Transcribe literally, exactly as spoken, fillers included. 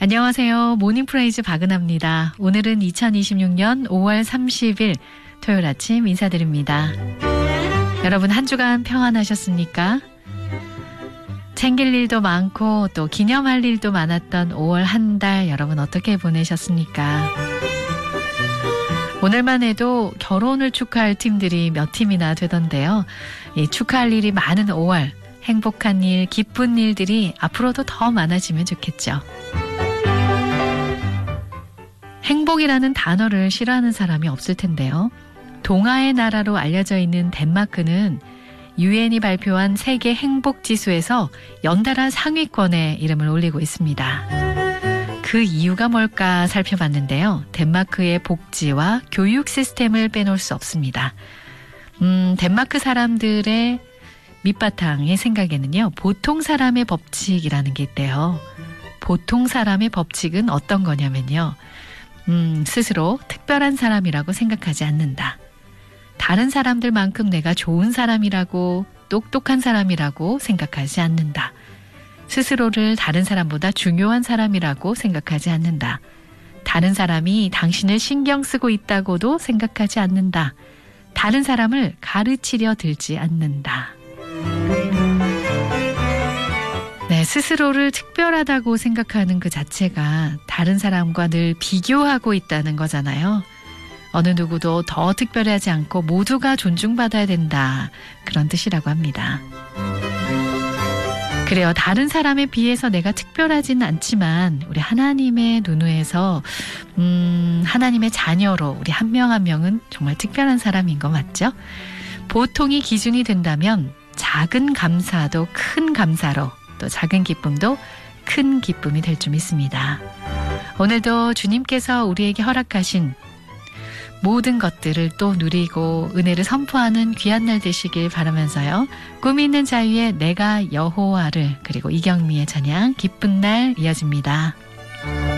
안녕하세요. 모닝프레이즈 박은하입니다. 오늘은 이천이십육년 오월 삼십일 토요일 아침 인사드립니다. 여러분 한 주간 평안하셨습니까? 챙길 일도 많고 또 기념할 일도 많았던 오월 한 달 여러분 어떻게 보내셨습니까? 오늘만 해도 결혼을 축하할 팀들이 몇 팀이나 되던데요. 이 축하할 일이 많은 오월, 행복한 일, 기쁜 일들이 앞으로도 더 많아지면 좋겠죠. 행복이라는 단어를 싫어하는 사람이 없을 텐데요. 동화의 나라로 알려져 있는 덴마크는 유엔이 발표한 세계 행복지수에서 연달아 상위권에 이름을 올리고 있습니다. 그 이유가 뭘까 살펴봤는데요. 덴마크의 복지와 교육 시스템을 빼놓을 수 없습니다. 음, 덴마크 사람들의 밑바탕의 생각에는요. 보통 사람의 법칙이라는 게 있대요. 보통 사람의 법칙은 어떤 거냐면요. 음, 스스로 특별한 사람이라고 생각하지 않는다. 다른 사람들만큼 내가 좋은 사람이라고 똑똑한 사람이라고 생각하지 않는다. 스스로를 다른 사람보다 중요한 사람이라고 생각하지 않는다. 다른 사람이 당신을 신경 쓰고 있다고도 생각하지 않는다. 다른 사람을 가르치려 들지 않는다. 네, 스스로를 특별하다고 생각하는 그 자체가 다른 사람과 늘 비교하고 있다는 거잖아요. 어느 누구도 더 특별하지 않고 모두가 존중받아야 된다. 그런 뜻이라고 합니다. 그래요. 다른 사람에 비해서 내가 특별하지는 않지만 우리 하나님의 눈에서 음, 하나님의 자녀로 우리 한 명 한 명은 정말 특별한 사람인 거 맞죠? 보통이 기준이 된다면 작은 감사도 큰 감사로 또 작은 기쁨도 큰 기쁨이 될 줄 믿습니다. 오늘도 주님께서 우리에게 허락하신 모든 것들을 또 누리고 은혜를 선포하는 귀한 날 되시길 바라면서요. 꿈이 있는 자유의 내가 여호와를 그리고 이경미의 찬양 기쁜 날 이어집니다.